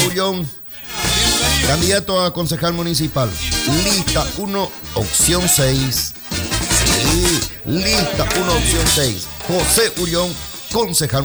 Ullón, candidato a concejal municipal. Lista 1, opción 6. Sí, lista 1, opción 6. José Ullón, concejal